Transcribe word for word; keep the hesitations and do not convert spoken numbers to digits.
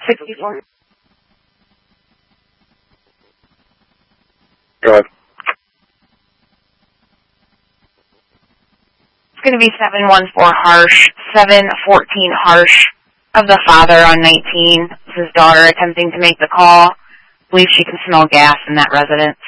sixty-four. Go ahead. It's going to be seven one four Harsh, seven fourteen Harsh of the father on nineteen. This is his daughter attempting to make the call. Believes she can smell gas in that residence.